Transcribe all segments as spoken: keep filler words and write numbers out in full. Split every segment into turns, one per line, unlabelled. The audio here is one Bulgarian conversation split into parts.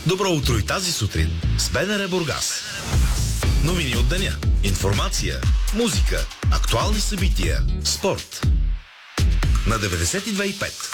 Добро утро и тази сутрин с БНР Бургас. Новини от деня, информация, музика, актуални събития, спорт. На деветдесет и две и пет.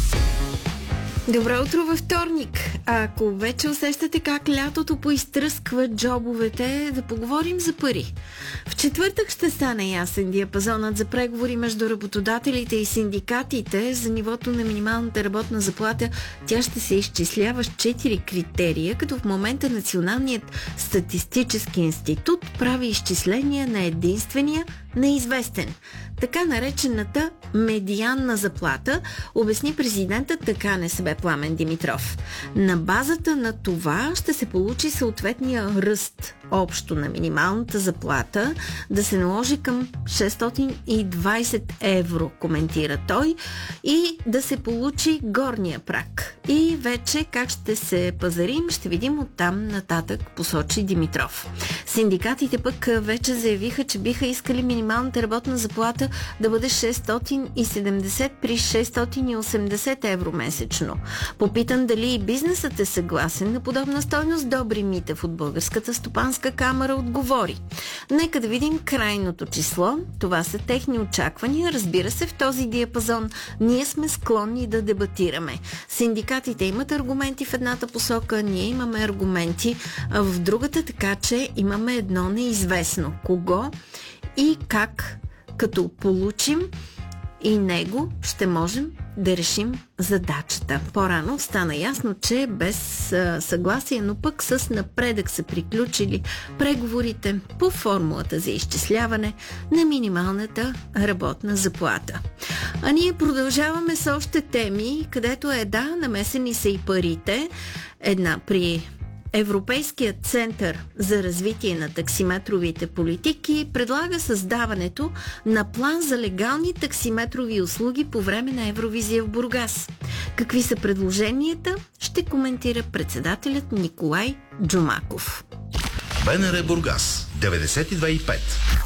Добро утро във вторник. А ако вече усещате как лятото поизтръсква джобовете, да поговорим за пари. В четвъртък ще стане ясен диапазонът за преговори между работодателите и синдикатите за нивото на минималната работна заплата. Тя ще се изчислява с четири критерия, като в момента Националният статистически институт прави изчисления на единствения неизвестен, така наречената медианна заплата, обясни президентът така НСБ Пламен Димитров. На базата на това ще се получи съответния ръст общо на минималната заплата да се наложи към шестстотин и двадесет евро, коментира той, и да се получи горния праг. И вече как ще се пазарим, ще видим оттам нататък, посочи Димитров. Синдикатите пък вече заявиха, че биха искали минималната работна заплата да бъде шестстотин и седемдесет при шестстотин и осемдесет евро месечно. Попитан дали и бизнесът е съгласен на подобна стойност, Добри Митев от Българската стопанска камара отговори: нека да видим крайното число. Това са техни очаквания. Разбира се, в този диапазон ние сме склонни да дебатираме. Синдикатите имат аргументи в едната посока, ние имаме аргументи в другата, така че имаме едно неизвестно. Кого и как, като получим и него, ще можем да решим задачата. По-рано стана ясно, че без а, съгласие, но пък с напредък са приключили преговорите по формулата за изчисляване на минималната работна заплата. А ние продължаваме с още теми, където е да, намесени са и парите. Една при Европейският център за развитие на таксиметровите политики предлага създаването на план за легални таксиметрови услуги по време на Евровизия в Бургас. Какви са предложенията, ще коментира председателят Николай Джумаков.
БНР Бургас, деветдесет и две и пет.